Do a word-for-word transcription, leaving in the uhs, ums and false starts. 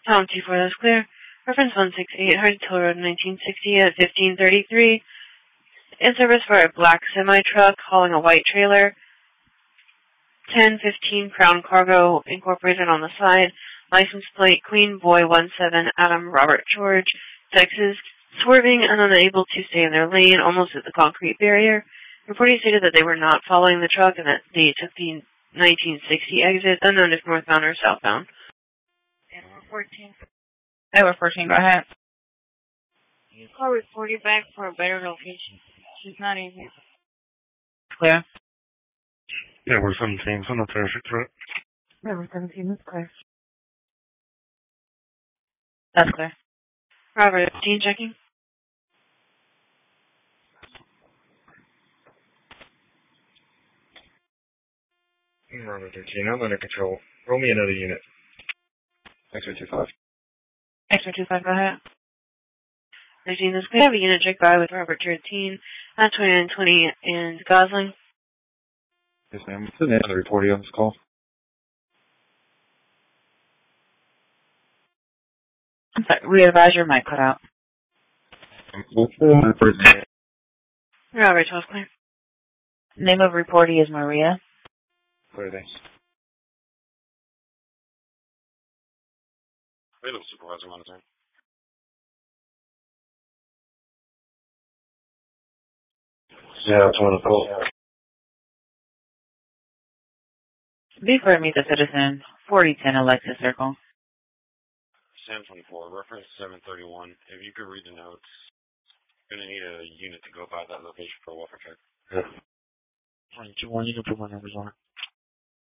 Tom two four, that's clear. Reference one six eight, Hartshill Road, nineteen sixty at fifteen thirty-three. In service for a black semi-truck hauling a white trailer. ten fifteen Crown Cargo Incorporated on the side. License plate Queen Boy one seven Adam Robert George, Texas. Swerving and unable to stay in their lane, almost at the concrete barrier. Reporting stated that they were not following the truck and that they took the nineteen sixty exit, unknown if northbound or southbound. Tower fourteen. Tower fourteen, go ahead. You call reporting back for a better location. She's not in here. Clear. Yeah, we're seventeen, so no traffic threat. Number seventeen, that's clear. That's clear. Robert, fifteen checking. Robert thirteen, I'm under control. Roll me another unit. X-ray two five. X-ray two five, go ahead. thirteen, that's clear. I have a unit check by with Robert thirteen at twenty-nine twenty and Gosling. Yes, ma'am. What's the name of the reportee on this call? I'm sorry, re-advise your mic cut out. What's the first name? Robert twelve, clear. Name of reportee is Maria. Clear, thanks. Hello, Supervisor Monitoring. Yeah, that's one of the calls. Before meet the citizen, forty ten Alexis Circle. Sam twenty-four, reference seven thirty-one. If you could read the notes, you're going to need a unit to go by that location for a welfare check. Yeah. twenty-two one, you can put my numbers on it.